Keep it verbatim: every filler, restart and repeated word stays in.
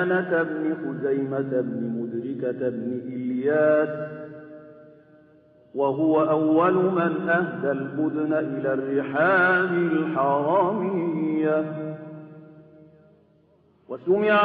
كنانة بن خزيمة بن مدركة بن إلياس، وهو أول من أهدى البدن إلى الرحال الحرامية. وسمع